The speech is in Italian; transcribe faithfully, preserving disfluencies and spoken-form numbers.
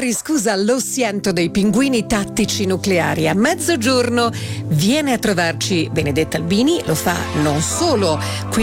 Harry, scusa, lo sento, dei pinguini tattici nucleari. A mezzogiorno viene a trovarci Benedetta Albini, lo fa non solo qui